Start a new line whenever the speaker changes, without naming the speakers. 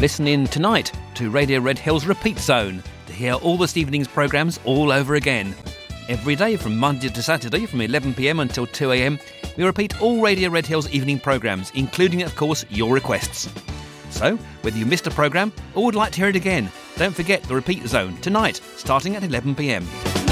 listen in tonight to Radio Red Hill's Repeat Zone to hear all this evening's programmes all over again. Every day from Monday to Saturday from 11pm until 2am, we repeat all Radio Red Hill's evening programmes, including, of course, your requests. So, whether you missed a programme or would like to hear it again, don't forget the Repeat Zone tonight, starting at 11pm.